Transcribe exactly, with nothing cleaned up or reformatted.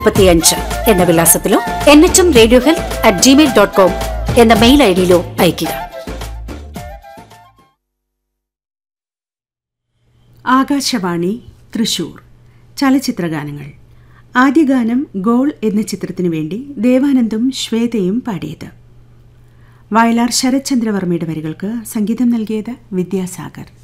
മുപ്പത്തിയഞ്ച് എന്ന വിലാസത്തിലോ N H M radio health at Gmail dot com എന്ന മെയിൽ ഐ ഡിയിലോ അയയ്ക്കുക. ആകാശവാണി തൃശൂർ ചലച്ചിത്രഗാനങ്ങൾ. ആദ്യ ഗാനം ഗോൾ എന്ന ചിത്രത്തിനു വേണ്ടി ദേവാനന്ദും ശ്വേതയും പാടിയത്. വയലാർ ശരത്ചന്ദ്രവർമ്മയുടെ വരികൾക്ക് സംഗീതം നൽകിയത് വിദ്യാസാഗർ.